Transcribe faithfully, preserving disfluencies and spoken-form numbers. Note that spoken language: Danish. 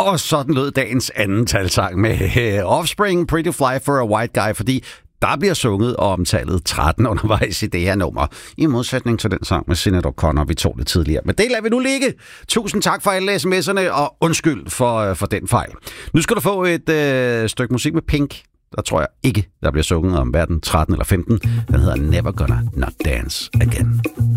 Og sådan lød dagens anden talsang med Offspring, Pretty Fly for a White Guy, fordi der bliver sunget og omtalet tretten undervejs i det her nummer. I modsætning til den sang med Sinéad O'Connor, vi tog lidt tidligere. Men det lader vi nu ligge. Tusind tak for alle sms'erne, og undskyld for, for den fejl. Nu skal du få et øh, stykke musik med Pink. Der tror jeg ikke, der bliver sunget om hverken tretten eller femten. Den hedder Never Gonna Not Dance Again.